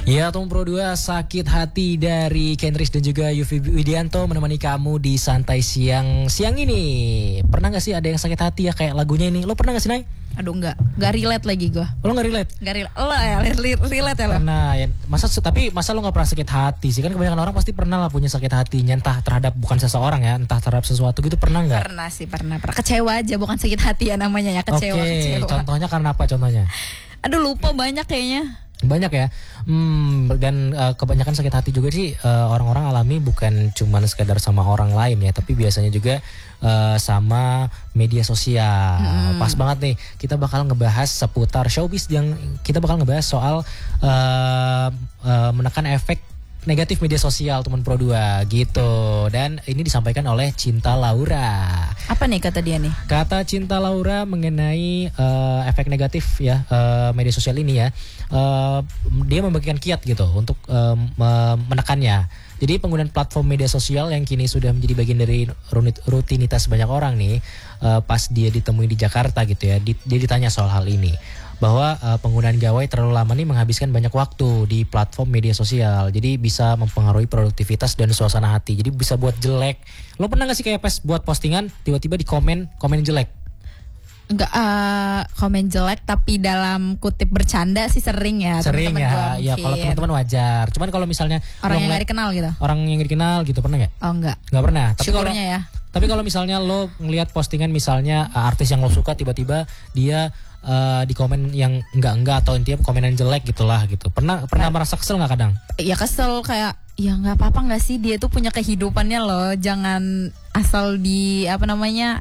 Ya, Tom Pro 2 Sakit Hati dari Kendris dan juga Yufi Widianto menemani kamu di Santai Siang ini. Pernah gak sih ada yang sakit hati ya kayak lagunya ini? Lo pernah gak sih, Nay? Aduh enggak relate lagi gue. Lo gak relate? Gak relate. Lo ya relate ya lo? Pernah ya. Masa lo gak pernah sakit hati sih? Kan kebanyakan orang pasti pernah lah punya sakit hatinya. Entah terhadap bukan seseorang ya, entah terhadap sesuatu gitu, pernah gak? Pernah sih, pernah. Kecewa aja, bukan sakit hati ya namanya ya, kecewa. Oke, contohnya karena apa contohnya? Aduh lupa, banyak kayaknya. Banyak ya, dan kebanyakan sakit hati juga sih orang-orang alami bukan cuman sekedar sama orang lain ya, tapi biasanya juga sama media sosial. Pas banget nih, kita bakal ngebahas seputar showbiz, yang kita bakal ngebahas soal menekan efek negatif media sosial teman Pro 2 gitu. Dan ini disampaikan oleh Cinta Laura. Apa nih kata dia nih? Kata Cinta Laura mengenai efek negatif ya media sosial ini ya. Dia membagikan kiat gitu untuk menekannya. Jadi penggunaan platform media sosial yang kini sudah menjadi bagian dari rutinitas banyak orang nih, pas dia ditemui di Jakarta gitu ya, dia ditanya soal hal ini, bahwa penggunaan gawai terlalu lama nih menghabiskan banyak waktu di platform media sosial. Jadi bisa mempengaruhi produktivitas dan suasana hati. Jadi bisa buat jelek. Lo pernah gak sih kayak pas buat postingan tiba-tiba di komen jelek? Enggak, komen jelek tapi dalam kutip bercanda sih sering ya. Sering ya, ya kalau teman-teman wajar. Cuman kalau misalnya orang yang gak dikenal gitu. Orang yang dikenal gitu pernah nggak? Oh enggak. Nggak pernah. Syukurnya ya. Tapi kalau misalnya lo ngelihat postingan misalnya artis yang lo suka tiba-tiba dia di komen yang enggak atau intinya komenan jelek gitulah gitu. Pernah merasa kesel nggak kadang? Ya kesel, kayak ya nggak apa-apa nggak sih, dia tuh punya kehidupannya loh. Jangan asal di